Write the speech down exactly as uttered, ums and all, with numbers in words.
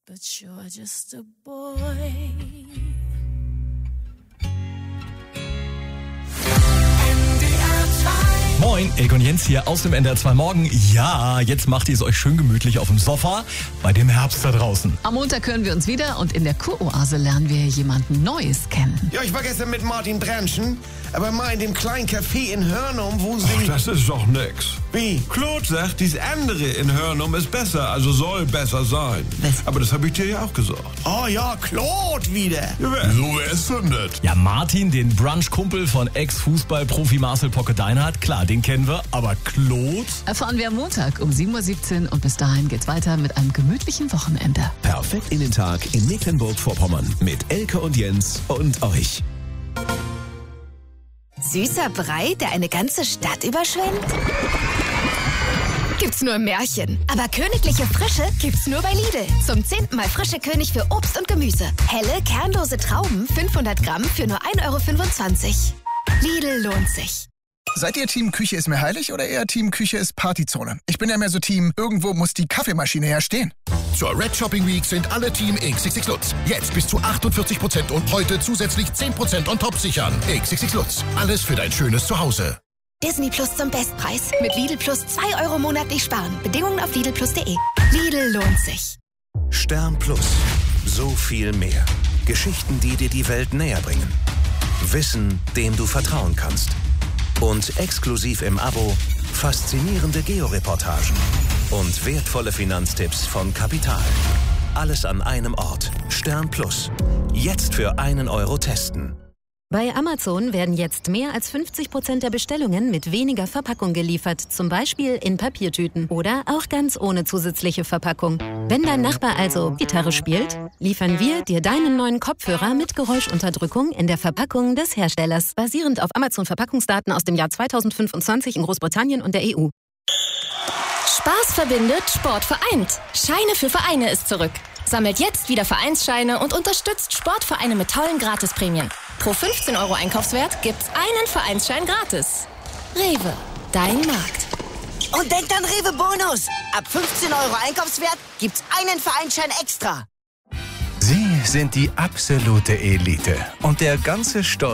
but you're just a boy. Moin, Egon Jens hier aus dem N D R zwei Morgen. Ja, jetzt macht ihr es euch schön gemütlich auf dem Sofa bei dem Herbst da draußen. Am Montag hören wir uns wieder und in der Kuroase lernen wir jemanden Neues kennen. Ja, ich war gestern mit Martin Brandschen, aber mal in dem kleinen Café in Hörnum, wo sie... Ach, das ist doch nix. Wie? Claude sagt, dies andere in Hörnum ist besser, also soll besser sein. Was? Aber das habe ich dir ja auch gesagt. Oh ja, Claude wieder. Ja, wer? So, wer ist denn das? Ja, Martin, den Brunch-Kumpel von Ex-Fußball-Profi Marcel Pocke-Deinhardt. Klar, den kennen wir, aber Claude? Erfahren wir am Montag um sieben Uhr siebzehn und bis dahin geht's weiter mit einem gemütlichen Wochenende. Perfekt in den Tag in Mecklenburg-Vorpommern mit Elke und Jens und euch. Süßer Brei, der eine ganze Stadt überschwemmt? Gibt's nur im Märchen. Aber königliche Frische gibt's nur bei Lidl. Zum zehnten Mal frische König für Obst und Gemüse. Helle, kernlose Trauben, fünfhundert Gramm für nur ein Euro fünfundzwanzig. Lidl lohnt sich. Seid ihr Team Küche ist mir heilig oder eher Team Küche ist Partyzone? Ich bin ja mehr so Team, irgendwo muss die Kaffeemaschine ja stehen. Zur Red Shopping Week sind alle Team X X X Lutz. Jetzt bis zu achtundvierzig Prozent und heute zusätzlich zehn Prozent on top sichern. X X X Lutz. Alles für dein schönes Zuhause. Disney Plus zum Bestpreis. Mit Lidl Plus zwei Euro monatlich sparen. Bedingungen auf lidl plus punkt de. Lidl lohnt sich. Stern Plus. So viel mehr. Geschichten, die dir die Welt näher bringen. Wissen, dem du vertrauen kannst. Und exklusiv im Abo faszinierende Georeportagen und wertvolle Finanztipps von Kapital. Alles an einem Ort. Stern Plus. Jetzt für einen Euro testen. Bei Amazon werden jetzt mehr als fünfzig Prozent der Bestellungen mit weniger Verpackung geliefert, zum Beispiel in Papiertüten oder auch ganz ohne zusätzliche Verpackung. Wenn dein Nachbar also Gitarre spielt, liefern wir dir deinen neuen Kopfhörer mit Geräuschunterdrückung in der Verpackung des Herstellers, basierend auf Amazon-Verpackungsdaten aus dem Jahr zweitausendfünfundzwanzig in Großbritannien und der E U. Spaß verbindet, Sport vereint. Scheine für Vereine ist zurück. Sammelt jetzt wieder Vereinsscheine und unterstützt Sportvereine mit tollen Gratisprämien. Pro fünfzehn Euro Einkaufswert gibt's einen Vereinsschein gratis. Rewe, dein Markt. Und denkt an Rewe Bonus. Ab fünfzehn Euro Einkaufswert gibt's einen Vereinsschein extra. Sie sind die absolute Elite und der ganze Stolz